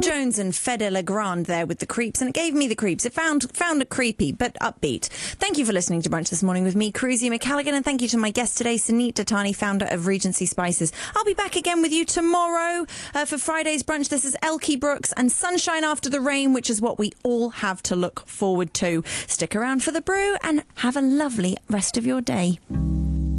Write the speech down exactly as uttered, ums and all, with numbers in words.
Jones and Fede Legrand there with The Creeps, and it gave me the creeps. It found found it creepy, but upbeat. Thank you for listening to Brunch this morning with me, Cruzy McCalligan, and thank you to my guest today, Sunit Datani, founder of Regency Spices. I'll be back again with you tomorrow uh, for Friday's brunch. This is Elkie Brooks and Sunshine After the Rain, which is what we all have to look forward to. Stick around for the brew and have a lovely rest of your day.